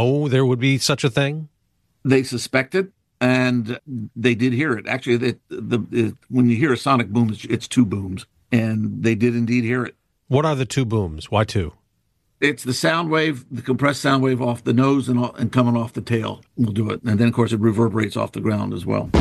know there would be such a thing? They suspected, and they did hear it. Actually, when you hear a sonic boom, it's two booms, and they did indeed hear it. What are the two booms? Why two? It's the sound wave, the compressed sound wave off the nose and coming off the tail will do it. And then, of course, it reverberates off the ground as well.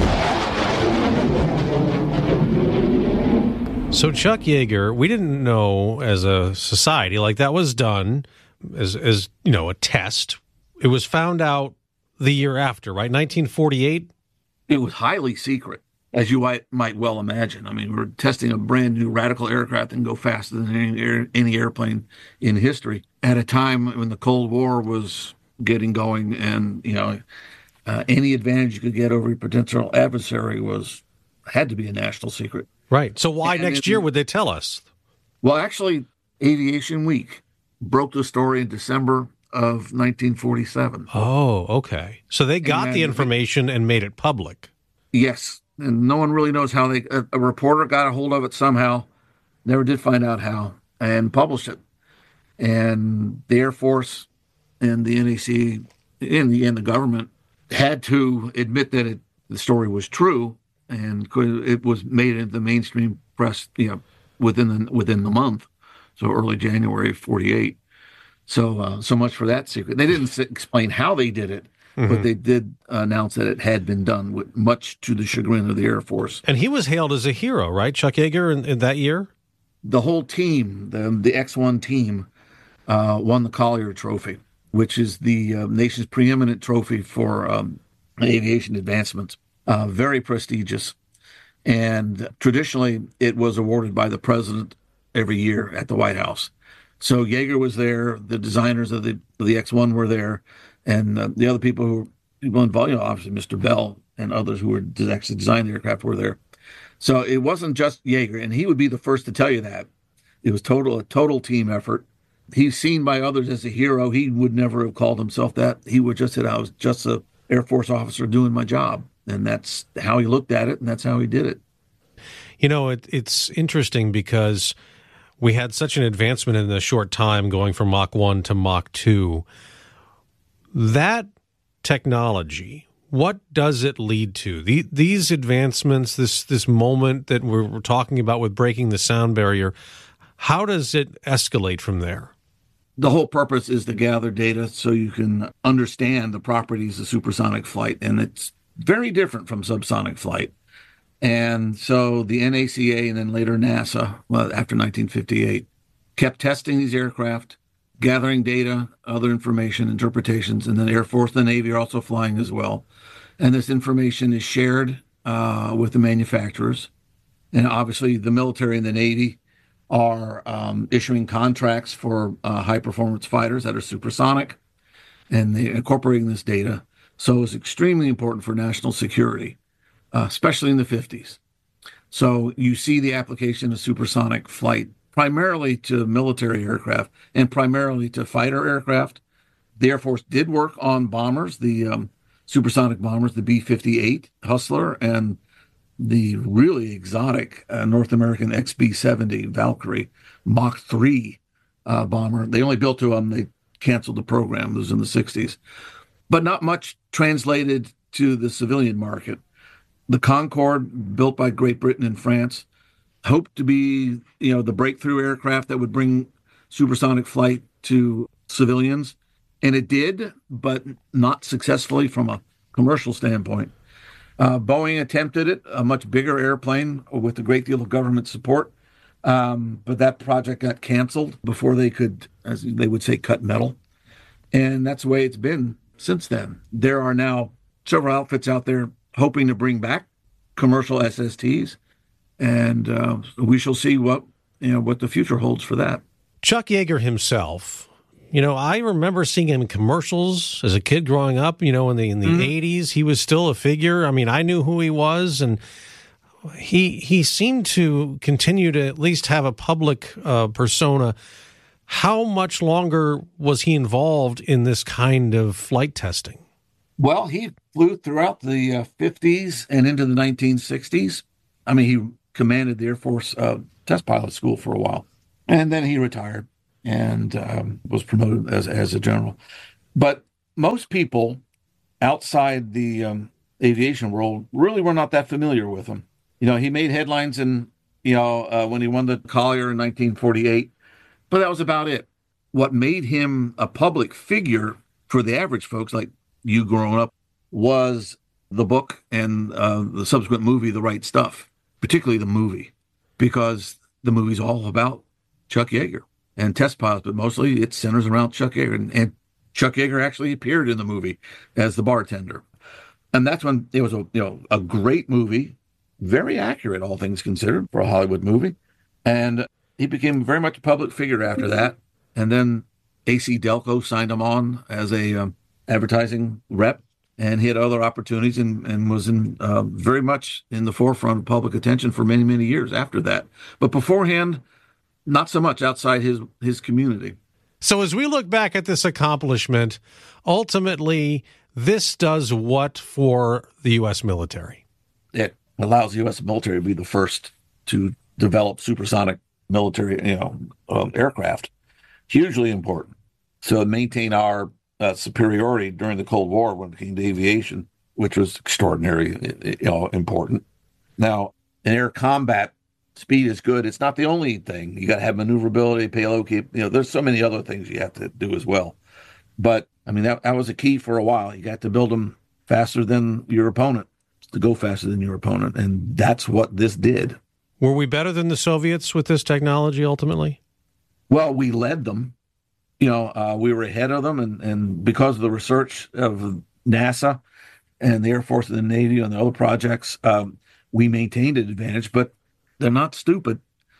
So Chuck Yeager, we didn't know as a society, like that was done as a test. It was found out the year after, right? 1948? It was highly secret, as you might well imagine. I mean, we're testing a brand new radical aircraft that can go faster than any airplane in history at a time when the Cold War was getting going, and any advantage you could get over your potential adversary had to be a national secret. Right. So why next year would they tell us? Well, actually, Aviation Week broke the story in December of 1947. Oh, okay. So they got the information and made it public. Yes. And no one really knows how a reporter got a hold of it somehow, never did find out how, and published it. And the Air Force and the NAC, in the end, the government, had to admit that the story was true, and it was made into the mainstream press, within the month, so early January of 48. So much for that secret. They didn't explain how they did it, but they did announce that it had been done, much to the chagrin of the Air Force. And he was hailed as a hero, right, Chuck Yeager, in that year? The whole team, the X-1 team, won the Collier Trophy, which is the nation's preeminent trophy for aviation advancements. Very prestigious. And traditionally, it was awarded by the president every year at the White House. So Yeager was there, the designers of the X-1 were there, and the other people involved, obviously Mr. Bell and others who were actually designed the aircraft were there. So it wasn't just Yeager, and he would be the first to tell you that. It was a total team effort. He's seen by others as a hero. He would never have called himself that. He would just say, I was just an Air Force officer doing my job. And that's how he looked at it, and that's how he did it. It's interesting because we had such an advancement in a short time going from Mach 1 to Mach 2. That technology, what does it lead to? These advancements, this moment that we're talking about with breaking the sound barrier, how does it escalate from there? The whole purpose is to gather data so you can understand the properties of supersonic flight, and it's very different from subsonic flight. And so the NACA and then later NASA, after 1958, kept testing these aircraft, gathering data, other information, interpretations, and then Air Force and the Navy are also flying as well. And this information is shared with the manufacturers. And obviously the military and the Navy are issuing contracts for high-performance fighters that are supersonic, and they're incorporating this data. So it's extremely important for national security, especially in the 50s. So you see the application of supersonic flight primarily to military aircraft and primarily to fighter aircraft. The Air Force did work on bombers, the supersonic bombers, the B-58 Hustler, and the really exotic North American XB-70 Valkyrie Mach 3 bomber. They only built 2 of them. They canceled the program. It was in the 60s. But not much translated to the civilian market. The Concorde, built by Great Britain and France, hoped to be, the breakthrough aircraft that would bring supersonic flight to civilians. And it did, but not successfully from a commercial standpoint. Boeing attempted it, a much bigger airplane with a great deal of government support. But that project got canceled before they could, as they would say, cut metal. And that's the way it's been since then. There are now several outfits out there hoping to bring back commercial SSTs, and we shall see what the future holds for that. Chuck Yeager himself, I remember seeing him in commercials as a kid growing up. In the 80s, he was still a figure. I mean, I knew who he was, and he seemed to continue to at least have a public persona. How much longer was he involved in this kind of flight testing? Well, he flew throughout the 50s and into the 1960s. I mean, he commanded the Air Force test pilot school for a while, and then he retired and was promoted as a general. But most people outside the aviation world really were not that familiar with him. He made headlines when he won the Collier in 1948, but that was about it. What made him a public figure for the average folks like you growing up was the book and the subsequent movie, The Right Stuff, particularly the movie, because the movie's all about Chuck Yeager and test pilots, but mostly it centers around Chuck Yeager. And Chuck Yeager actually appeared in the movie as the bartender. And that's when it was a great movie, very accurate, all things considered, for a Hollywood movie. And he became very much a public figure after that. And then AC Delco signed him on as a advertising rep, and he had other opportunities and was very much in the forefront of public attention for many, many years after that. But beforehand, not so much outside his community. So as we look back at this accomplishment, ultimately, this does what for the U.S. military? It allows the U.S. military to be the first to develop supersonic military aircraft. Hugely important. So maintain our superiority during the Cold War when it came to aviation, which was extraordinarily important. Now, in air combat, speed is good. It's not the only thing. You got to have maneuverability, payload keep. There's so many other things you have to do as well. But I mean, that was a key for a while. You got to build them faster than your opponent, to go faster than your opponent, and that's what this did. Were we better than the Soviets with this technology ultimately? Well, we led them. We were ahead of them, and because of the research of NASA and the Air Force and the Navy and the other projects, we maintained an advantage. But they're not stupid.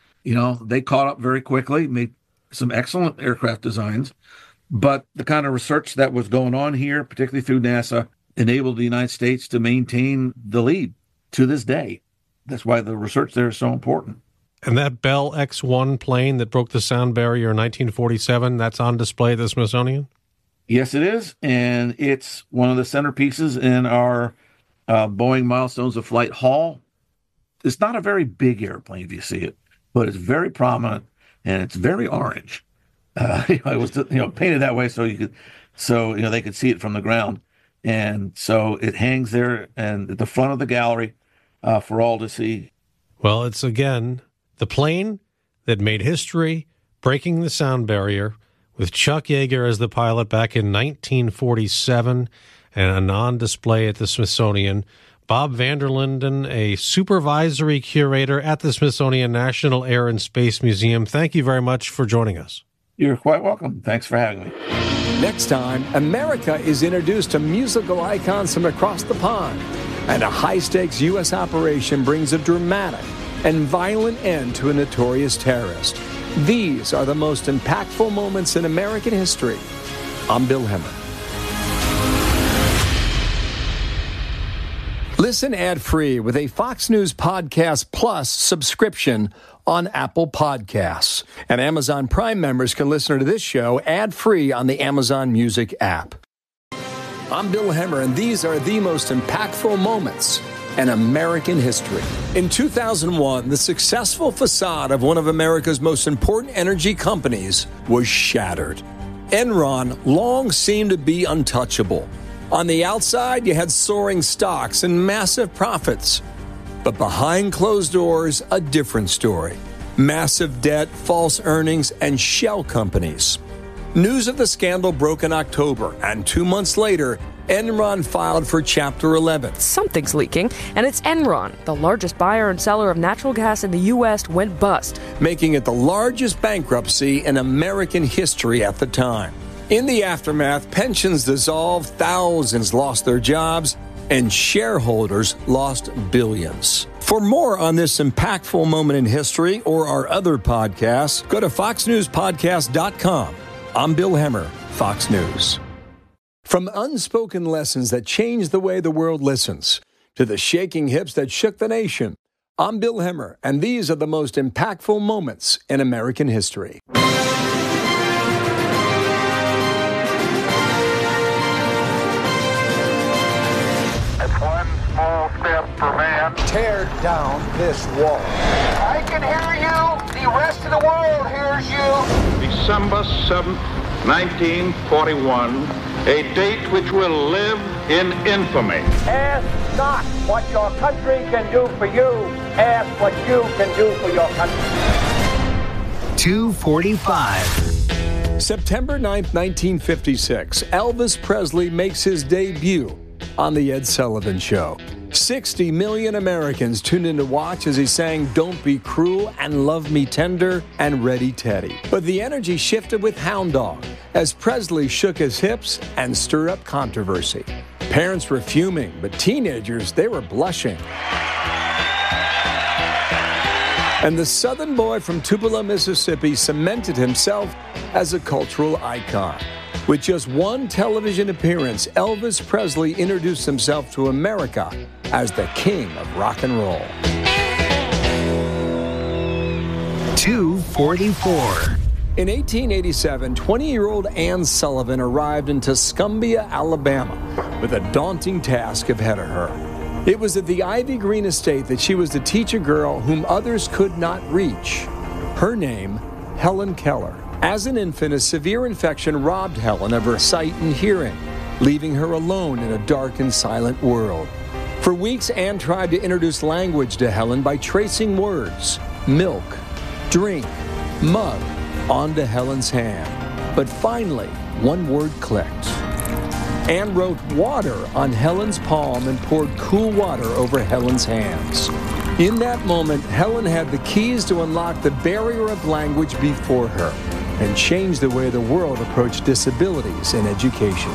They caught up very quickly, made some excellent aircraft designs. But the kind of research that was going on here, particularly through NASA, enabled the United States to maintain the lead to this day. That's why the research there is so important. And that Bell X-1 plane that broke the sound barrier in 1947, that's on display at the Smithsonian? Yes, it is. And it's one of the centerpieces in our Boeing Milestones of Flight Hall. It's not a very big airplane if you see it, but it's very prominent and it's very orange. It was painted that way so they could see it from the ground. And so it hangs there and at the front of the gallery for all to see. Well, it's again the plane that made history, breaking the sound barrier, with Chuck Yeager as the pilot back in 1947 and on display at the Smithsonian. Bob Vanderlinden, a supervisory curator at the Smithsonian National Air and Space Museum. Thank you very much for joining us. You're quite welcome. Thanks for having me. Next time, America is introduced to musical icons from across the pond, and a high-stakes U.S. operation brings a dramatic and violent end to a notorious terrorist. These are the most impactful moments in American history. I'm Bill Hemmer. Listen ad-free with a Fox News Podcast Plus subscription on Apple Podcasts. And Amazon Prime members can listen to this show ad-free on the Amazon Music app. I'm Bill Hemmer, and these are the most impactful moments in American history. In 2001, the successful facade of one of America's most important energy companies was shattered. Enron long seemed to be untouchable. On the outside, you had soaring stocks and massive profits. But behind closed doors, a different story. Massive debt, false earnings, and shell companies. News of the scandal broke in October, and 2 months later, Enron filed for Chapter 11. Something's leaking, and it's Enron, the largest buyer and seller of natural gas in the U.S., went bust, making it the largest bankruptcy in American history at the time. In the aftermath, pensions dissolved, thousands lost their jobs, and shareholders lost billions. For more on this impactful moment in history or our other podcasts, go to foxnewspodcast.com. I'm Bill Hemmer, Fox News. From unspoken lessons that changed the way the world listens to the shaking hips that shook the nation, I'm Bill Hemmer, and these are the most impactful moments in American history. It's one small step for man. Tear down this wall. I can hear you. The rest of the world hears you. December 7th, 1941, A date which will live in infamy. Ask not what your country can do for you. Ask what you can do for your country. 245. September 9th, 1956, Elvis Presley makes his debut on The Ed Sullivan Show. 60 million Americans tuned in to watch as he sang Don't Be Cruel and Love Me Tender and Ready Teddy. But the energy shifted with Hound Dog as Presley shook his hips and stirred up controversy. Parents were fuming, but teenagers, they were blushing. And the Southern boy from Tupelo, Mississippi cemented himself as a cultural icon. With just one television appearance, Elvis Presley introduced himself to America as the king of rock and roll. 244. In 1887, 20-year-old Anne Sullivan arrived in Tuscumbia, Alabama, with a daunting task ahead of her. It was at the Ivy Green estate that she was to teach a girl whom others could not reach. Her name, Helen Keller. As an infant, a severe infection robbed Helen of her sight and hearing, leaving her alone in a dark and silent world. For weeks, Anne tried to introduce language to Helen by tracing words, milk, drink, mug, onto Helen's hand. But finally, one word clicked. Anne wrote water on Helen's palm and poured cool water over Helen's hands. In that moment, Helen had the keys to unlock the barrier of language before her and change the way the world approached disabilities in education.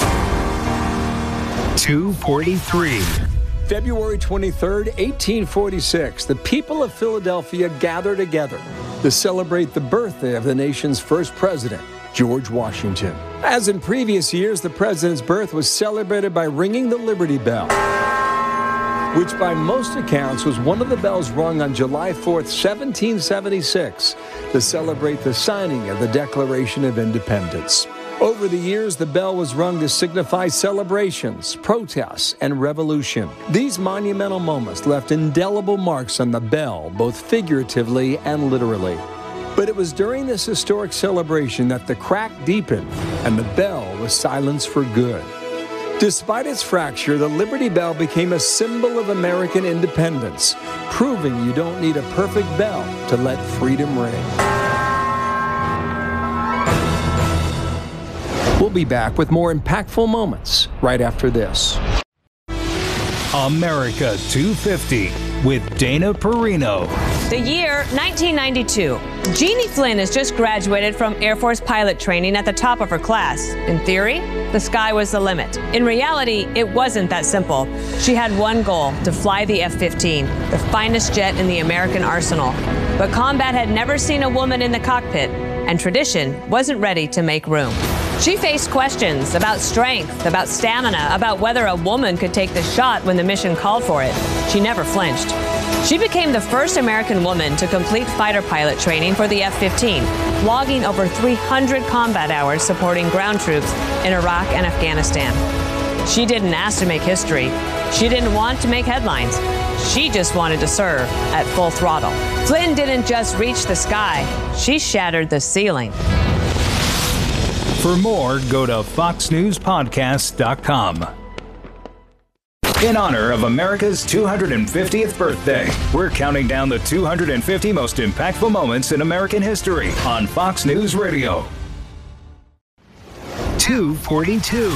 243. February 23rd, 1846, the people of Philadelphia gathered together to celebrate the birthday of the nation's first president, George Washington. As in previous years, the president's birth was celebrated by ringing the Liberty Bell, which by most accounts was one of the bells rung on July 4th, 1776, to celebrate the signing of the Declaration of Independence. Over the years, the bell was rung to signify celebrations, protests, and revolution. These monumental moments left indelible marks on the bell, both figuratively and literally. But it was during this historic celebration that the crack deepened and the bell was silenced for good. Despite its fracture, the Liberty Bell became a symbol of American independence, proving you don't need a perfect bell to let freedom ring. We'll be back with more impactful moments right after this. America 250 with Dana Perino. The year 1992. Jeannie Flynn has just graduated from Air Force pilot training at the top of her class. In theory, the sky was the limit. In reality, it wasn't that simple. She had one goal, to fly the F-15, the finest jet in the American arsenal. But combat had never seen a woman in the cockpit, and tradition wasn't ready to make room. She faced questions about strength, about stamina, about whether a woman could take the shot when the mission called for it. She never flinched. She became the first American woman to complete fighter pilot training for the F-15, logging over 300 combat hours supporting ground troops in Iraq and Afghanistan. She didn't ask to make history. She didn't want to make headlines. She just wanted to serve at full throttle. Flynn didn't just reach the sky. She shattered the ceiling. For more, go to foxnewspodcast.com. In honor of America's 250th birthday, we're counting down the 250 most impactful moments in American history on Fox News Radio. 242.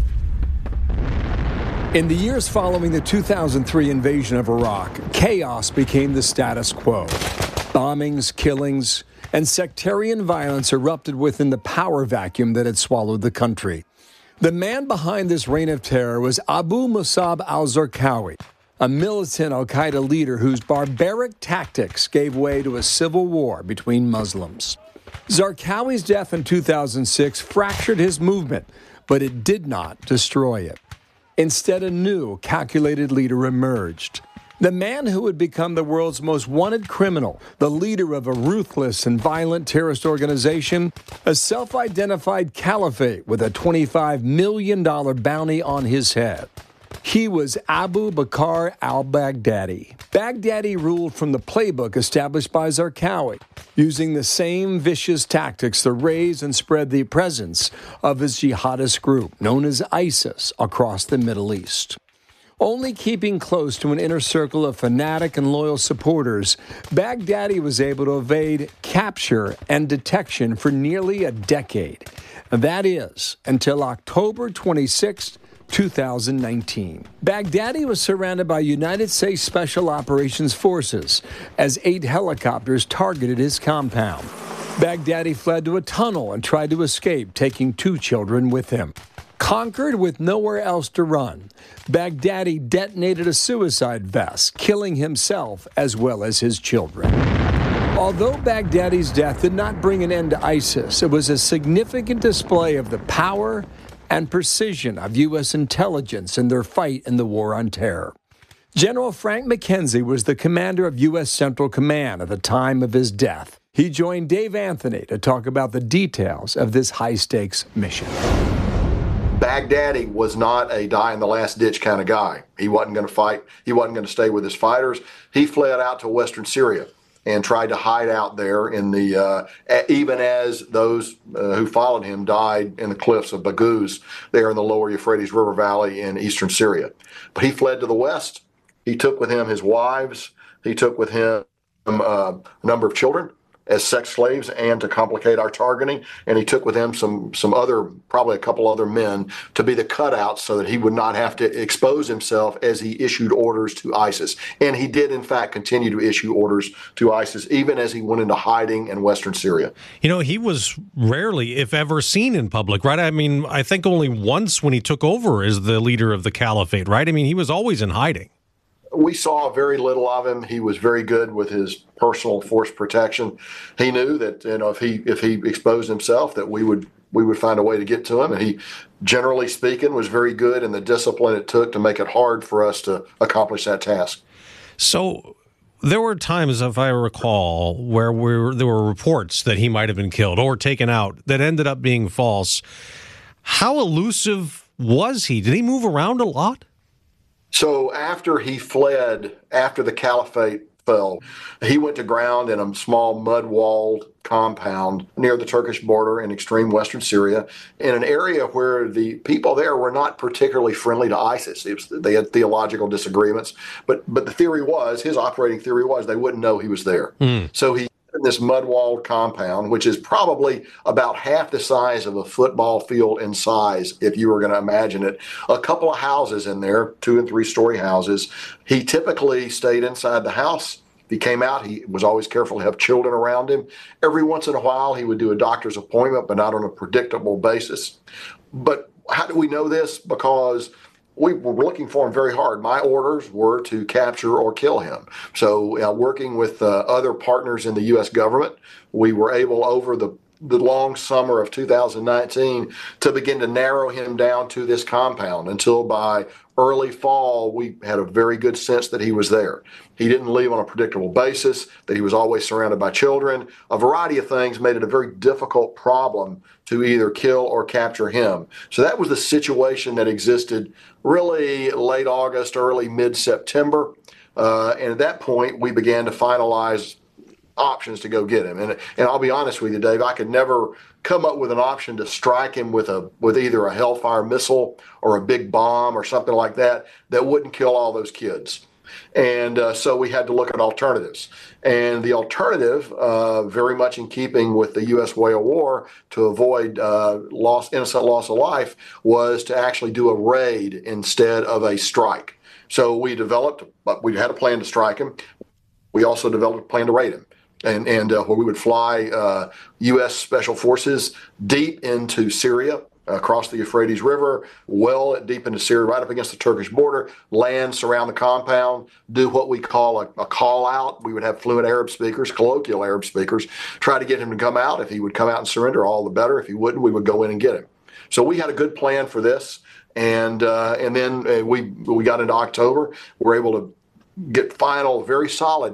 In the years following the 2003 invasion of Iraq, chaos became the status quo. Bombings, killings, and sectarian violence erupted within the power vacuum that had swallowed the country. The man behind this reign of terror was Abu Musab al-Zarqawi, a militant al-Qaeda leader whose barbaric tactics gave way to a civil war between Muslims. Zarqawi's death in 2006 fractured his movement, but it did not destroy it. Instead, a new, calculated leader emerged. The man who would become the world's most wanted criminal, the leader of a ruthless and violent terrorist organization, a self-identified caliphate with a $25 million bounty on his head. He was Abu Bakr al-Baghdadi. Baghdadi ruled from the playbook established by Zarqawi, using the same vicious tactics to raise and spread the presence of his jihadist group, known as ISIS, across the Middle East. Only keeping close to an inner circle of fanatic and loyal supporters, Baghdadi was able to evade capture and detection for nearly a decade. That is, until October 26, 2019. Baghdadi was surrounded by United States Special Operations Forces as 8 helicopters targeted his compound. Baghdadi fled to a tunnel and tried to escape, taking 2 children with him. Conquered with nowhere else to run, Baghdadi detonated a suicide vest, killing himself as well as his children. Although Baghdadi's death did not bring an end to ISIS, it was a significant display of the power and precision of U.S. intelligence in their fight in the war on terror. General Frank McKenzie was the commander of U.S. Central Command at the time of his death. He joined Dave Anthony to talk about the details of this high-stakes mission. Baghdadi was not a die-in-the-last-ditch kind of guy. He wasn't going to fight. He wasn't going to stay with his fighters. He fled out to western Syria and tried to hide out there in the, even as those who followed him died in the cliffs of Baghouz there in the lower Euphrates River Valley in eastern Syria. But he fled to the west. He took with him his wives. He took with him a number of children as sex slaves and to complicate our targeting. And he took with him some other, probably a couple other men to be the cutouts so that he would not have to expose himself as he issued orders to ISIS. And he did, in fact, continue to issue orders to ISIS, even as he went into hiding in western Syria. You know, he was rarely, if ever, seen in public, right? I mean, I think only once when he took over as the leader of the caliphate, right? I mean, he was always in hiding. We saw very little of him. He was very good with his personal force protection. He knew that, you know, if he exposed himself, that we would find a way to get to him. And he, generally speaking, was very good in the discipline it took to make it hard for us to accomplish that task. So there were times, if I recall, where there were reports that he might have been killed or taken out that ended up being false. How elusive was he? Did he move around a lot? So after he fled, after the caliphate fell, he went to ground in a small mud-walled compound near the Turkish border in extreme western Syria, in an area where the people there were not particularly friendly to ISIS. They had theological disagreements, but the theory was, his operating theory was, they wouldn't know he was there. So he in this mud-walled compound, which is probably about half the size of a football field in size, if you were going to imagine it. A couple of houses in there, 2- and 3-story houses. He typically stayed inside the house. If he came out, he was always careful to have children around him. Every once in a while, he would do a doctor's appointment, but not on a predictable basis. But how do we know this? Because we were looking for him very hard. My orders were to capture or kill him. So working with other partners in the U.S. government, we were able over the long summer of 2019 to begin to narrow him down to this compound until by early fall, we had a very good sense that he was there. He didn't leave on a predictable basis, that he was always surrounded by children. A variety of things made it a very difficult problem to either kill or capture him. So that was the situation that existed really late August, early mid-September. And at that point, we began to finalize options to go get him. And I'll be honest with you, Dave, I could never come up with an option to strike him with either a Hellfire missile or a big bomb or something like that wouldn't kill all those kids. And so we had to look at alternatives. And the alternative, very much in keeping with the U.S. way of war to avoid innocent loss of life, was to actually do a raid instead of a strike. So we had a plan to strike him. We also developed a plan to raid him. And where we would fly U.S. Special Forces deep into Syria, across the Euphrates River, well deep into Syria, right up against the Turkish border, land, surround the compound, do what we call a call out. We would have fluent Arab speakers, colloquial Arab speakers, try to get him to come out. If he would come out and surrender, all the better. If he wouldn't, we would go in and get him. So we had a good plan for this. And then we got into October. We're able to get final, very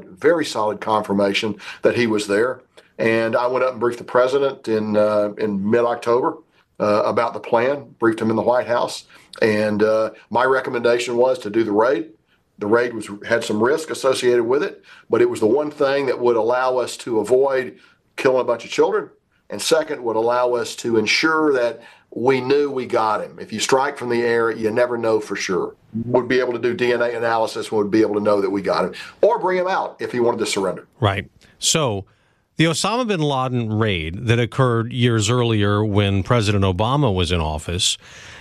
solid confirmation that he was there. And I went up and briefed the president in mid-October about the plan, briefed him in the White House. And my recommendation was to do the raid. The raid had some risk associated with it, but it was the one thing that would allow us to avoid killing a bunch of children, and second, would allow us to ensure that we knew we got him. If you strike from the air, you never know for sure. Would be able to do DNA analysis and would be able to know that we got him, or bring him out if he wanted to surrender. Right. So the Osama bin Laden raid that occurred years earlier when President Obama was in office,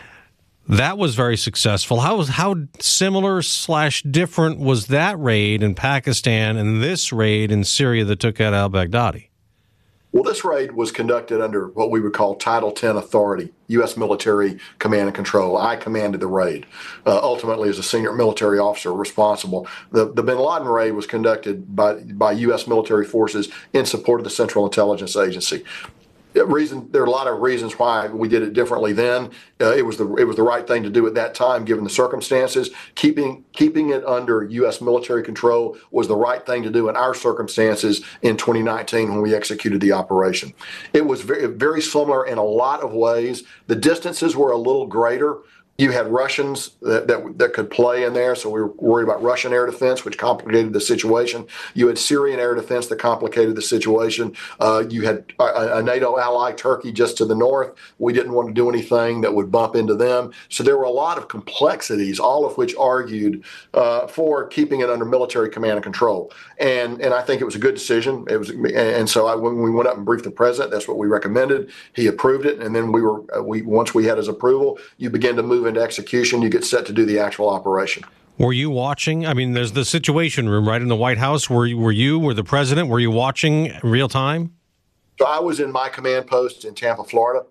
that was very successful. How similar / different was that raid in Pakistan and this raid in Syria that took out al-Baghdadi? Well, this raid was conducted under what we would call Title 10 authority, U.S. military command and control. I commanded the raid, ultimately as a senior military officer responsible. The bin Laden raid was conducted by U.S. military forces in support of the Central Intelligence Agency. There are a lot of reasons why we did it differently then. It was the right thing to do at that time, given the circumstances. Keeping it under U.S. military control was the right thing to do in our circumstances in 2019 when we executed the operation. It was very, very similar in a lot of ways. The distances were a little greater. You had Russians that could play in there, so we were worried about Russian air defense, which complicated the situation. You had Syrian air defense that complicated the situation. You had a NATO ally, Turkey, just to the north. We didn't want to do anything that would bump into them. So there were a lot of complexities, all of which argued for keeping it under military command and control. And I think it was a good decision. And so when we went up and briefed the president, that's what we recommended. He approved it, and then once we had his approval, you begin to move into execution. You get set to do the actual operation. Were you watching? I mean, there's the Situation Room right in the White House. Were the president? Were you watching real time? So I was in my command post in Tampa, Florida,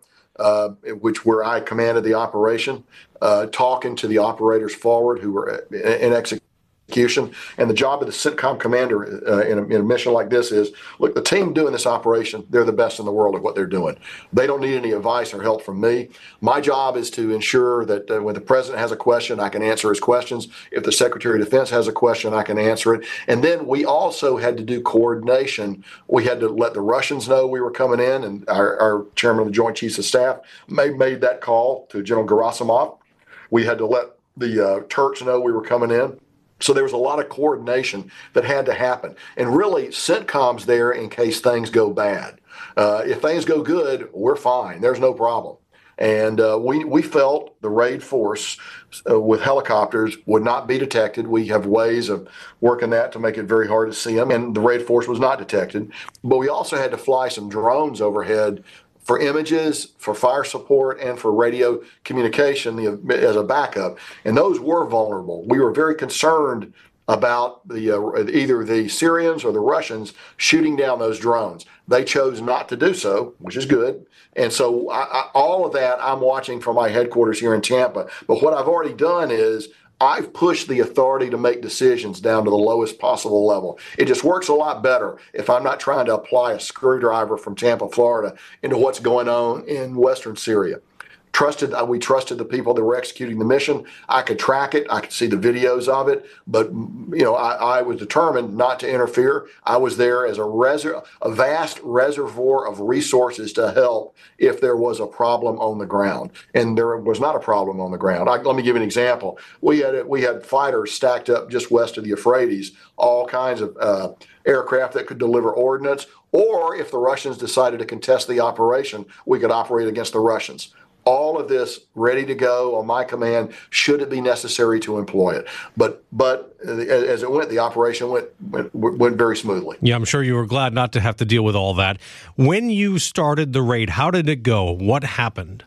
where I commanded the operation, talking to the operators forward who were in execution. And the job of the CENTCOM commander in a mission like this is, look, the team doing this operation, they're the best in the world at what they're doing. They don't need any advice or help from me. My job is to ensure that when the president has a question, I can answer his questions. If the Secretary of Defense has a question, I can answer it. And then we also had to do coordination. We had to let the Russians know we were coming in, and our chairman of the Joint Chiefs of Staff made that call to General Gerasimov. We had to let the Turks know we were coming in. So there was a lot of coordination that had to happen. And really, CENTCOM's there in case things go bad. If things go good, we're fine. There's no problem. And we felt the raid force with helicopters would not be detected. We have ways of working that to make it very hard to see them. And the raid force was not detected. But we also had to fly some drones overhead for images, for fire support, and for radio communication as a backup. And those were vulnerable. We were very concerned about either the Syrians or the Russians shooting down those drones. They chose not to do so, which is good. And so all of that I'm watching from my headquarters here in Tampa. But what I've already done is I've pushed the authority to make decisions down to the lowest possible level. It just works a lot better if I'm not trying to apply a screwdriver from Tampa, Florida, into what's going on in Western Syria. We trusted the people that were executing the mission. I could track it. I could see the videos of it. But, I was determined not to interfere. I was there as a vast reservoir of resources to help if there was a problem on the ground. And there was not a problem on the ground. Let me give you an example. We had fighters stacked up just west of the Euphrates, all kinds of aircraft that could deliver ordnance. Or if the Russians decided to contest the operation, we could operate against the Russians. All of this ready to go on my command should it be necessary to employ it. But as it went, the operation went very smoothly. Yeah, I'm sure you were glad not to have to deal with all that. When you started the raid, how did it go? What happened?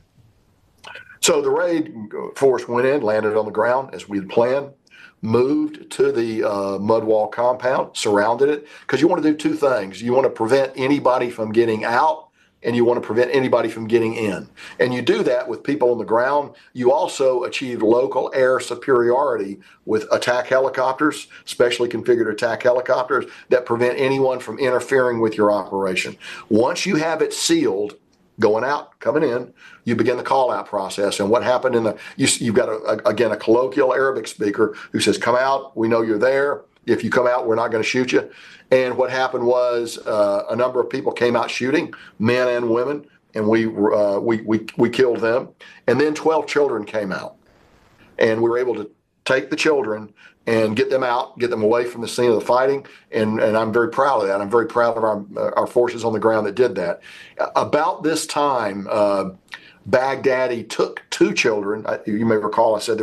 So the raid force went in, landed on the ground as we had planned, moved to the mud wall compound, surrounded it, because you want to do two things. You want to prevent anybody from getting out, and you want to prevent anybody from getting in. And you do that with people on the ground. You also achieve local air superiority with attack helicopters, specially configured attack helicopters, that prevent anyone from interfering with your operation. Once you have it sealed, going out, coming in, you begin the call-out process. And what happened you've got, a colloquial Arabic speaker who says, come out, we know you're there. If you come out, we're not going to shoot you. And what happened was a number of people came out shooting, men and women, and we killed them. And then 12 children came out. and we were able to take the children and get them out, get them away from the scene of the fighting. And I'm very proud of that. I'm very proud of our forces on the ground that did that. About this time, Baghdadi took 2 children. You may recall I said there